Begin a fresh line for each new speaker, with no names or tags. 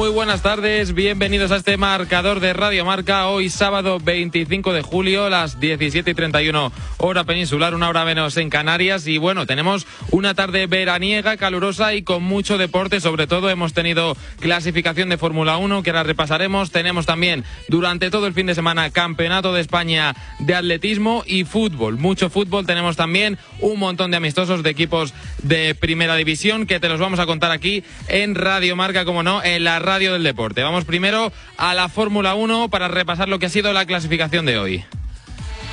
Muy buenas tardes, bienvenidos a este marcador de Radio Marca. Hoy sábado 25 de julio, las 17:31 hora peninsular, una hora menos en Canarias. Y bueno, tenemos una tarde veraniega, calurosa y con mucho deporte. Sobre todo hemos tenido clasificación de Fórmula 1 que ahora repasaremos. Tenemos también durante todo el fin de semana Campeonato de España de atletismo y fútbol. Mucho fútbol. Tenemos también un montón de amistosos de equipos de primera división que te los vamos a contar aquí en Radio Marca, como no, en la radio del deporte. Vamos primero a la Fórmula 1 para repasar lo que ha sido la clasificación de hoy.